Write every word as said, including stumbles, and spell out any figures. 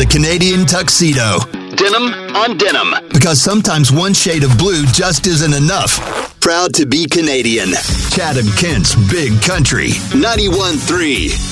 the Canadian tuxedo. Denim on denim. Because sometimes one shade of blue just isn't enough. Proud to be Canadian. Chatham Kent's Big Country. ninety-one point three